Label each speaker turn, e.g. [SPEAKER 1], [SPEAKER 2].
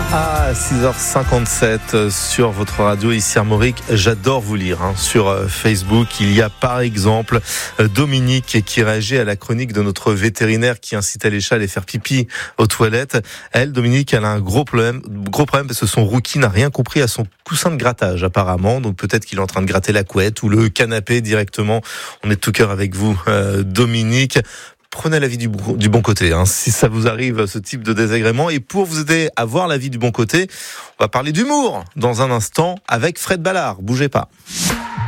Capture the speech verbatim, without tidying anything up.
[SPEAKER 1] Ah, six heures cinquante-sept sur votre radio, ici Armorique. J'adore vous lire hein. Sur Facebook. Il y a par exemple Dominique qui réagit à la chronique de notre vétérinaire qui incitait les chats à aller faire pipi aux toilettes. Elle, Dominique, elle a un gros problème, gros problème parce que son rookie n'a rien compris à son coussin de grattage apparemment. Donc peut-être qu'il est en train de gratter la couette ou le canapé directement. On est de tout cœur avec vous, euh, Dominique. Prenez la vie du, du bon côté, hein, si ça vous arrive ce type de désagrément. Et pour vous aider à voir la vie du bon côté, on va parler d'humour dans un instant avec Fred Ballard. Bougez pas.